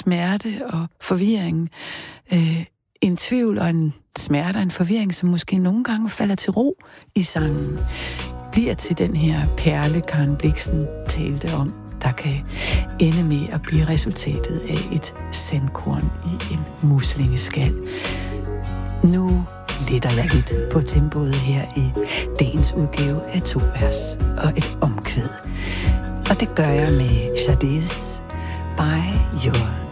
smerte og forvirring. En tvivl og en smerte og en forvirring, som måske nogle gange falder til ro i sangen, bliver til den her perle, Karen Blixen talte om, der kan ende med at blive resultatet af et sandkorn i en muslingeskal. Nu letter jeg lidt på tempoet her i dagens udgave af 2 vers og et omkvæd. Og det gør jeg med Sade's By Your